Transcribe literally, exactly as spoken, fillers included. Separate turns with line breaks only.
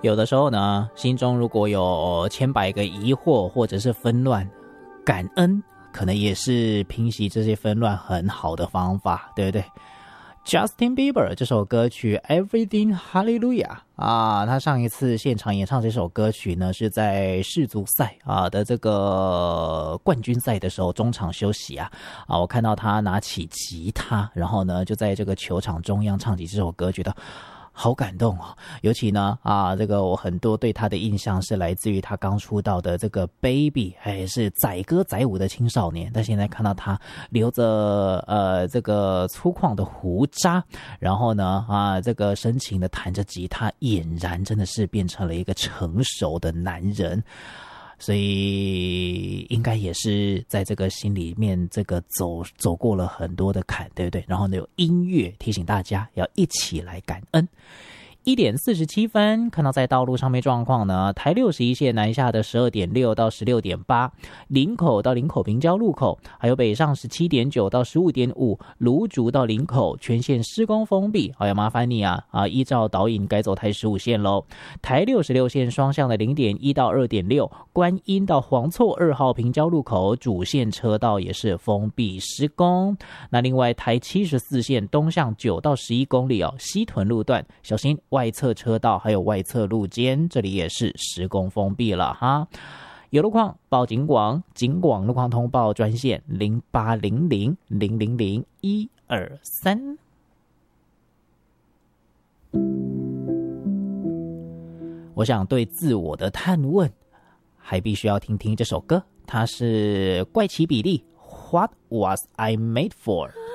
有的时候呢，心中如果有千百个疑惑或者是纷乱，感恩可能也是平息这些纷乱很好的方法，对不对？Justin Bieber 这首歌曲 Everything Hallelujah 啊，他上一次现场演唱这首歌曲呢，是在世足赛啊的这个冠军赛的时候中场休息啊啊，我看到他拿起吉他，然后呢就在这个球场中央唱起这首歌，觉得好感动哦！尤其呢，啊，这个我很多对他的印象是来自于他刚出道的这个 Baby， 哎，是载歌载舞的青少年。但现在看到他留着呃这个粗犷的胡渣，然后呢，啊，这个深情的弹着吉他，俨然真的是变成了一个成熟的男人。所以应该也是在这个心里面这个走走过了很多的坎，对不对？然后呢，有音乐提醒大家要一起来感恩。一点四十七分，看到在道路上面状况呢，台六十一线南下的十二点六到十六点八，林口到林口平交路口，还有北上十七点九到十五点五，芦竹到林口全线施工封闭，好，要麻烦你啊啊，依照导引改走台十五线喽。台六十六线双向的零点一到二点六，观音到黄厝二号平交路口主线车道也是封闭施工。那另外台七十四线东向九到十一公里哦，西屯路段小心外侧车道还有外侧路肩，这里也是施工封闭了哈。有路况报警广，警广路况通报专线零八零零零零零一二三。我想对自我的探问，还必须要听听这首歌，它是怪奇比利 What Was I Made For。